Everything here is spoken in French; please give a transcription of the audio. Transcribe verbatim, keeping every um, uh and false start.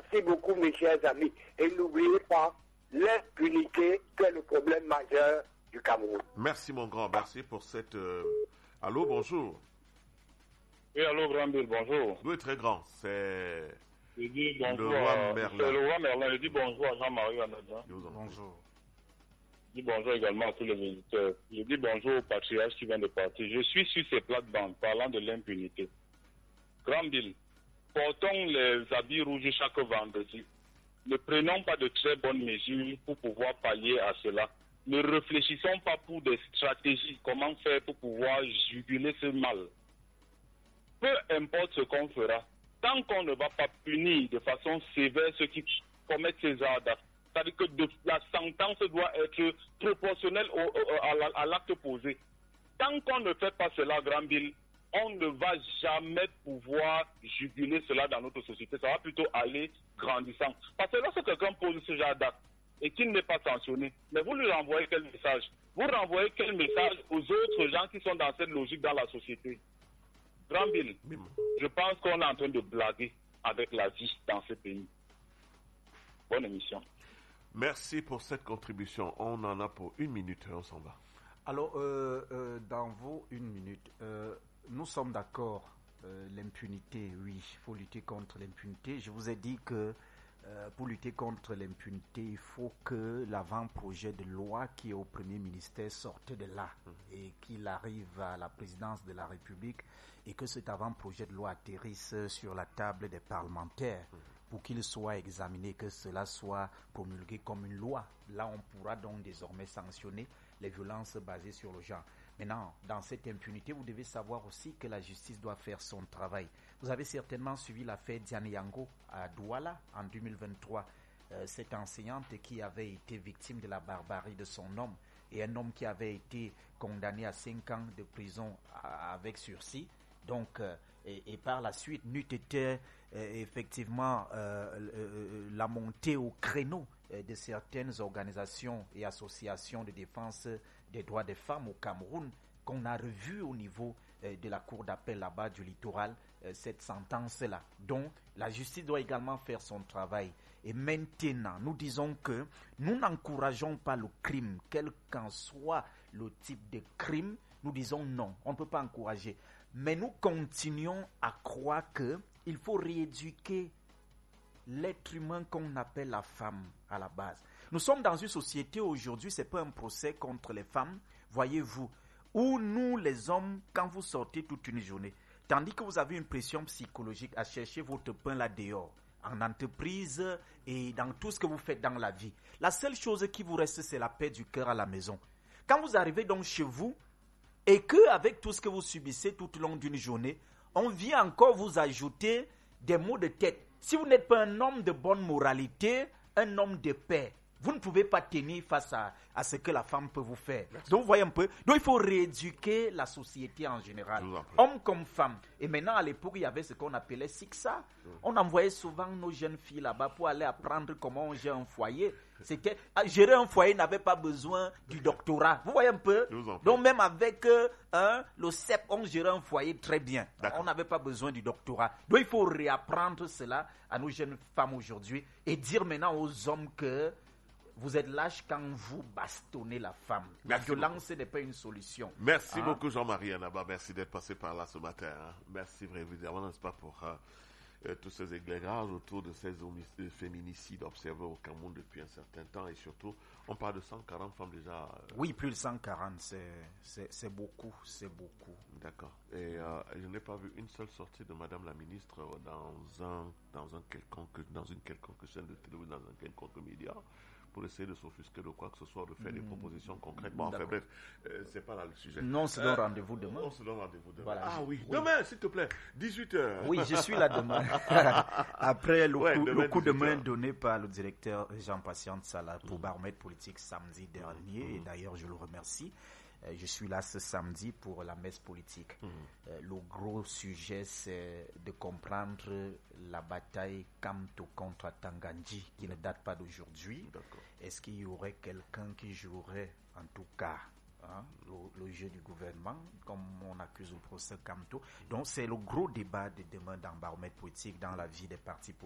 Merci beaucoup, mes chers amis. Et n'oubliez pas, l'impunité, c'est le problème majeur du Cameroun. Merci, mon grand. Merci pour cette... Euh... Allô, bonjour. Oui, allô, Grand Bill, bonjour. Oui, très grand. C'est... Je dis bonjour le roi à... Merlin. C'est le roi Merlin. Je dis bonjour à Jean-Marie Anadin. Bonjour. Je dis bonjour également à tous les visiteurs. Je dis bonjour au patriarche qui vient de partir. Je suis sur ces plates-bandes parlant de l'impunité. Grand Bill, portons les habits rouges chaque vendredi. Ne prenons pas de très bonnes mesures pour pouvoir pallier à cela. Ne réfléchissons pas pour des stratégies, comment faire pour pouvoir juguler ce mal. Peu importe ce qu'on fera, tant qu'on ne va pas punir de façon sévère ceux qui commettent ces actes, c'est-à-dire que de, la sentence doit être proportionnelle au, au, à, à l'acte posé. Tant qu'on ne fait pas cela, Grand Bill, on ne va jamais pouvoir juguler cela dans notre société. Ça va plutôt aller grandissant. Parce que lorsque quelqu'un pose ce genre d'acte et qu'il n'est pas sanctionné, mais vous lui renvoyez quel message? Vous renvoyez quel message aux autres gens qui sont dans cette logique dans la société? Grand Bill, je pense qu'on est en train de blaguer avec la vie dans ce pays. Bonne émission. Merci pour cette contribution. On en a pour une minute et on s'en va. Alors, euh, euh, dans vos une minute, euh, nous sommes d'accord, euh, l'impunité, oui, il faut lutter contre l'impunité. Je vous ai dit que euh, pour lutter contre l'impunité, il faut que l'avant-projet de loi qui est au Premier ministère sorte de là mmh. et qu'il arrive à la présidence de la République et que cet avant-projet de loi atterrisse sur la table des parlementaires mmh. pour qu'il soit examiné, que cela soit promulgué comme une loi. Là, on pourra donc désormais sanctionner les violences basées sur le genre. Maintenant, dans cette impunité, vous devez savoir aussi que la justice doit faire son travail. Vous avez certainement suivi l'affaire Diane Yango à Douala en deux mille vingt-trois. Euh, cette enseignante qui avait été victime de la barbarie de son homme et un homme qui avait été condamné à cinq ans de prison à, avec sursis. Donc, euh, et, et par la suite, n'eût été euh, effectivement euh, euh, la montée au créneau euh, de certaines organisations et associations de défense des droits des femmes au Cameroun, qu'on a revu au niveau euh, de la cour d'appel là-bas du littoral, euh, cette sentence-là. Donc, la justice doit également faire son travail. Et maintenant, nous disons que nous n'encourageons pas le crime, quel qu'en soit le type de crime. Nous disons non, on ne peut pas encourager. Mais nous continuons à croire qu'il faut rééduquer l'être humain qu'on appelle la femme à la base. Nous sommes dans une société aujourd'hui, ce n'est pas un procès contre les femmes, voyez-vous, où nous les hommes, quand vous sortez toute une journée, tandis que vous avez une pression psychologique à chercher votre pain là dehors, en entreprise et dans tout ce que vous faites dans la vie, la seule chose qui vous reste, c'est la paix du cœur à la maison. Quand vous arrivez donc chez vous, et qu'avec tout ce que vous subissez tout au long d'une journée, on vient encore vous ajouter des maux de tête. Si vous n'êtes pas un homme de bonne moralité, un homme de paix, vous ne pouvez pas tenir face à, à ce que la femme peut vous faire. Merci. Donc, vous voyez un peu. Donc, il faut rééduquer la société en général, homme comme femme. Et maintenant, à l'époque, il y avait ce qu'on appelait Sixa. Mmh. On envoyait souvent nos jeunes filles là-bas pour aller apprendre comment on gère un foyer. C'était, gérer un foyer n'avait pas besoin du doctorat. Vous voyez un peu. Donc, même avec euh, hein, le C E P, on gérait un foyer très bien. D'accord. On n'avait pas besoin du doctorat. Donc, il faut réapprendre cela à nos jeunes femmes aujourd'hui et dire maintenant aux hommes que vous êtes lâche quand vous bastonnez la femme. Merci la violence n'est pas une solution. Merci hein? beaucoup Jean-Marie Anaba. Merci d'être passé par là ce matin. Hein? Merci vraiment, évidemment, n'est-ce pas, pour euh, euh, tous ces éclairages autour de ces homicides, féminicides observés au Cameroun depuis un certain temps. Et surtout, on parle de cent quarante femmes déjà. Euh... Oui, plus de cent quarante, c'est, c'est, c'est beaucoup, c'est beaucoup. D'accord. Et euh, je n'ai pas vu une seule sortie de Madame la Ministre dans, un, dans, un quelconque, dans une quelconque chaîne de télé ou dans un quelconque média, pour essayer de s'offusquer de quoi que ce soit, de faire mmh. des propositions concrètes. Bon, enfin bref, euh, c'est pas là le sujet. Non, on se donne euh, rendez-vous demain. On se donne rendez-vous demain. Voilà. Ah oui, oui, demain, s'il te plaît, dix-huit heures. Oui, je suis là demain. Après le, ouais, coup, demain, le coup de main donné par le directeur Jean Patiente Salah pour mmh. Baromètre Politique samedi dernier, mmh. et d'ailleurs je le remercie. Je suis là ce samedi pour la messe politique. Mmh. Euh, le gros sujet, c'est de comprendre la bataille Kamto contre Tangandji, qui ne date pas d'aujourd'hui. D'accord. Est-ce qu'il y aurait quelqu'un qui jouerait, en tout cas, hein, le, le jeu du gouvernement, comme on accuse au procès Kamto? Donc, c'est le gros débat de demain dans Baromètre Politique, dans la vie des partis politiques.